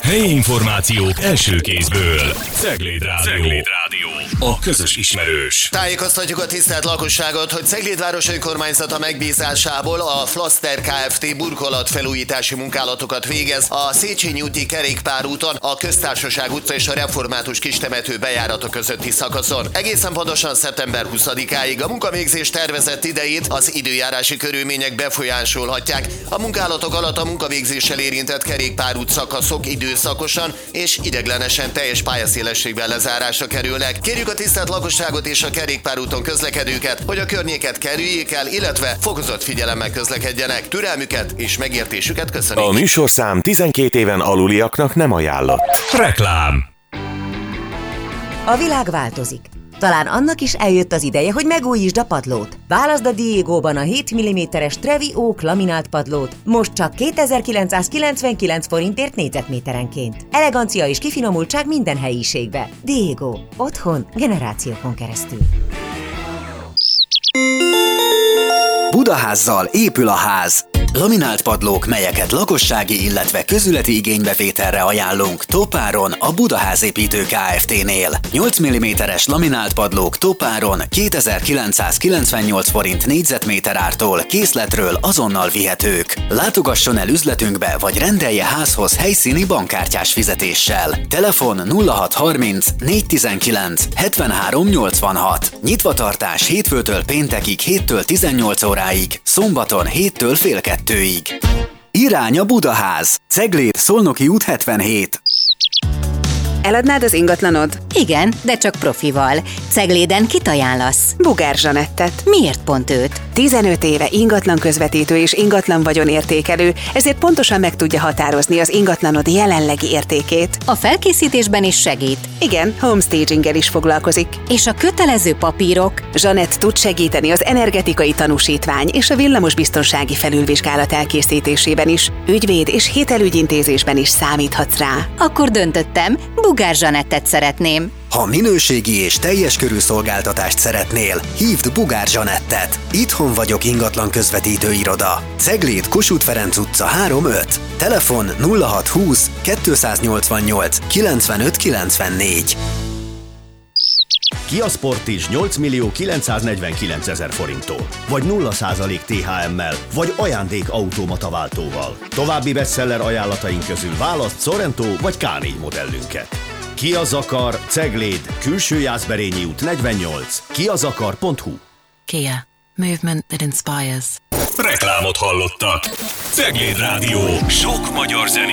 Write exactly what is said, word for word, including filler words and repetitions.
Helyi információk első kézből. Cegléd Rádió. Cegléd Rádió. A közös ismerős. Tájékoztatjuk a tisztelt lakosságot, hogy Cegléd város önkormányzata megbízásából a Flaster Kft. Burkolatfelújítási munkálatokat végez a Széchenyi úti kerékpárúton, a Köztársaság utca és a Református Kistemető bejárata közötti szakaszon. Egészen pontosan szeptember huszadikáig a munkavégzés tervezett idejét az időjárási körülmények befolyásolhatják. A munkálatok alatt a munkavégzéssel érintett kerékpárút szakaszok időszakosan és ideiglenesen teljes pályaszélességben lezárásra kerülnek. Kérjük a tisztelt lakosságot és a kerékpárúton közlekedőket, hogy a környéket kerüljék el, illetve fokozott figyelemmel közlekedjenek. Türelmüket és megértésüket köszönjük. A műsorszám tizenkét éven aluliaknak nem ajánlott. Reklám. A világ változik. Talán annak is eljött az ideje, hogy megújítsd a padlót. Válaszd a Diegóban a hét milliméteres Trevi Oak laminált padlót, most csak kétezer-kilencszázkilencvenkilenc forintért négyzetméterenként. Elegancia és kifinomultság minden helyiségbe. Diego. Otthon generációkon keresztül. Budaházzal épül a ház. Laminált padlók, melyeket lakossági, illetve közületi igénybevételre ajánlunk toppáron a Budaházépítő Kft-nél. nyolc milliméteres laminált padlók toppáron kétezer-kilencszázkilencvennyolc forint négyzetméter ártól készletről azonnal vihetők. Látogasson el üzletünkbe, vagy rendelje házhoz helyszíni bankkártyás fizetéssel. Telefon nulla hat harminc négyszáztizenkilenc hetvenhárom nyolcvanhat. Nyitvatartás hétfőtől péntekig héttől tizennyolc óráig, szombaton héttől fél kettőig. Irány a Budaház. Cegléd, Szolnoki út hetvenhét. Eladnád az ingatlanod? Igen, de csak profival. Cegléden kit ajánlasz? Bugár Zsanettet. Miért pont őt? tizenöt éve ingatlan közvetítő és ingatlan vagyonértékelő, ezért pontosan meg tudja határozni az ingatlanod jelenlegi értékét. A felkészítésben is segít. Igen, homestaginggel is foglalkozik. És a kötelező papírok? Zsanett tud segíteni az energetikai tanúsítvány és a villamosbiztonsági felülvizsgálat elkészítésében is. Ügyvéd és hitelügyintézésben is számíthatsz rá. Akkor döntöttem, Bugár Zsanettet szeretném. Ha minőségi és teljes körű szolgáltatást szeretnél, hívd Bugár Zsanettet. Itthon vagyok ingatlan közvetítő iroda. Cegléd, Kossuth Ferenc utca három öt. Telefon nulla hat húsz kettőszáznyolcvannyolc kilencvenöt kilencvennégy. Kia Sportage nyolc millió kilencszáznegyvenkilencezer forinttól, vagy nulla százalék té há emmel, vagy ajándék automata váltóval. További bestseller ajánlataink közül választ Sorento vagy ká négy modellünket. Kia Zakar, Cegléd, Külső Jászberényi út negyvennyolc, kiazakar pont hu. Kia. Movement that inspires. Reklámot hallottak. Cegléd Rádió. Sok magyar zene.